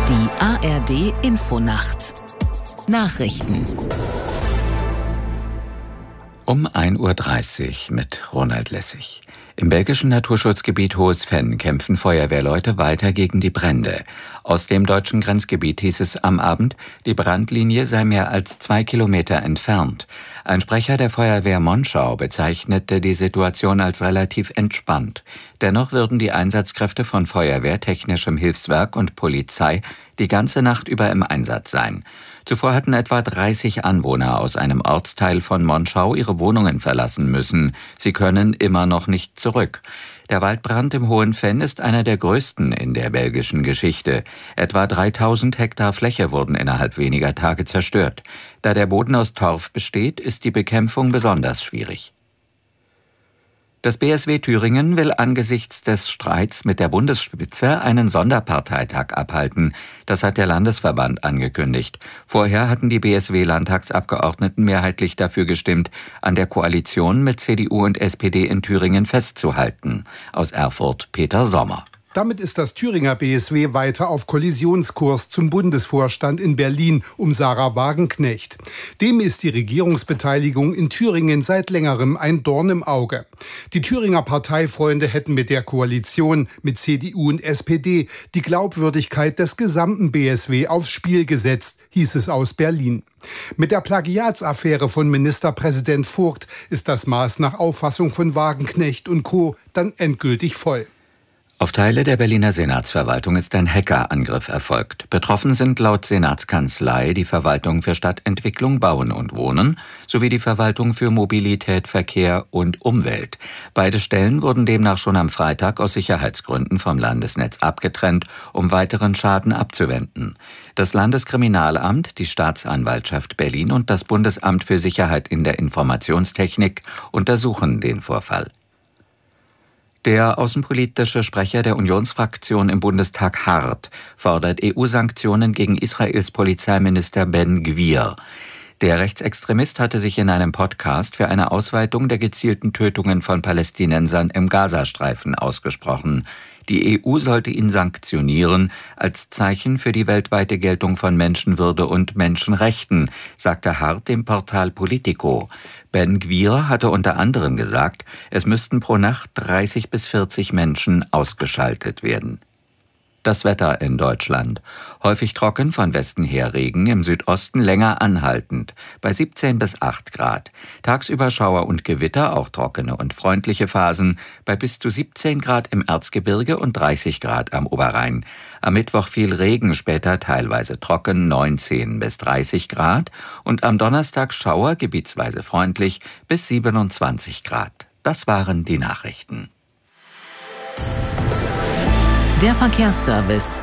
Die ARD Infonacht Nachrichten Um 1:30 Uhr mit Ronald Lessig. Im belgischen Naturschutzgebiet Hohes Venn kämpfen Feuerwehrleute weiter gegen die Brände. Aus dem deutschen Grenzgebiet hieß es am Abend, die Brandlinie sei mehr als 2 Kilometer entfernt. Ein Sprecher der Feuerwehr Monschau bezeichnete die Situation als relativ entspannt. Dennoch würden die Einsatzkräfte von Feuerwehr, Technischem Hilfswerk und Polizei die ganze Nacht über im Einsatz sein. Zuvor hatten etwa 30 Anwohner aus einem Ortsteil von Monschau ihre Wohnungen verlassen müssen. Sie können immer noch nicht zurück. Der Waldbrand im Hohen Venn ist einer der größten in der belgischen Geschichte. Etwa 3000 Hektar Fläche wurden innerhalb weniger Tage zerstört. Da der Boden aus Torf besteht, ist die Bekämpfung besonders schwierig. Das BSW Thüringen will angesichts des Streits mit der Bundesspitze einen Sonderparteitag abhalten. Das hat der Landesverband angekündigt. Vorher hatten die BSW-Landtagsabgeordneten mehrheitlich dafür gestimmt, an der Koalition mit CDU und SPD in Thüringen festzuhalten. Aus Erfurt Peter Sommer. Damit ist das Thüringer BSW weiter auf Kollisionskurs zum Bundesvorstand in Berlin um Sarah Wagenknecht. Dem ist die Regierungsbeteiligung in Thüringen seit längerem ein Dorn im Auge. Die Thüringer Parteifreunde hätten mit der Koalition mit CDU und SPD die Glaubwürdigkeit des gesamten BSW aufs Spiel gesetzt, hieß es aus Berlin. Mit der Plagiatsaffäre von Ministerpräsident Vogt ist das Maß nach Auffassung von Wagenknecht und Co. dann endgültig voll. Auf Teile der Berliner Senatsverwaltung ist ein Hackerangriff erfolgt. Betroffen sind laut Senatskanzlei die Verwaltung für Stadtentwicklung, Bauen und Wohnen sowie die Verwaltung für Mobilität, Verkehr und Umwelt. Beide Stellen wurden demnach schon am Freitag aus Sicherheitsgründen vom Landesnetz abgetrennt, um weiteren Schaden abzuwenden. Das Landeskriminalamt, die Staatsanwaltschaft Berlin und das Bundesamt für Sicherheit in der Informationstechnik untersuchen den Vorfall. Der außenpolitische Sprecher der Unionsfraktion im Bundestag Hart fordert EU-Sanktionen gegen Israels Polizeiminister Ben Gvir. Der Rechtsextremist hatte sich in einem Podcast für eine Ausweitung der gezielten Tötungen von Palästinensern im Gazastreifen ausgesprochen. Die EU sollte ihn sanktionieren als Zeichen für die weltweite Geltung von Menschenwürde und Menschenrechten, sagte Hart dem Portal Politico. Ben Gvir hatte unter anderem gesagt, es müssten pro Nacht 30 bis 40 Menschen ausgeschaltet werden. Das Wetter in Deutschland. Häufig trocken, von Westen her Regen, im Südosten länger anhaltend, bei 17 bis 8 Grad. Tagsüber Schauer und Gewitter, auch trockene und freundliche Phasen, bei bis zu 17 Grad im Erzgebirge und 30 Grad am Oberrhein. Am Mittwoch viel Regen, später teilweise trocken, 19 bis 30 Grad. Und am Donnerstag Schauer, gebietsweise freundlich, bis 27 Grad. Das waren die Nachrichten. Der Verkehrsservice